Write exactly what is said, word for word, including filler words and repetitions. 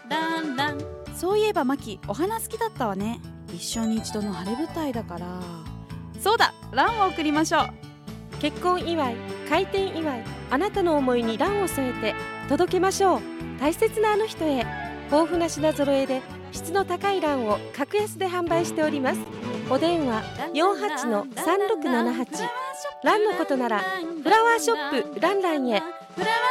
ランラン。そういえばマキ、お花好きだったわね。一生に一度の晴れ舞台だから。そうだ、ランを送りましょう。 結婚祝い、開店祝い、あなたの思いにランを添えて届けましょう。大切なあの人へ。豊富な品揃えで質の高いランを格安で販売しております。お電話 よんはちのさんろくななはち。ランのことならフラワーショップランランへ。